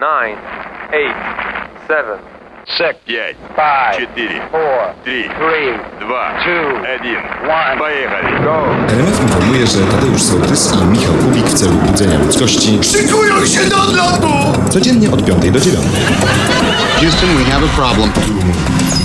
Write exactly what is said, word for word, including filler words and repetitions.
nine, eight, seven, six, пять, five, четыре, four, три, three, два, two, один. one. Поехали. Go. R M F informuje, że Tadeusz Sołtys i Michał Kubik w celu budzenia ludzkości szykują się do odlotu! codziennie od piątej do dziewiątej. Houston, we have a problem.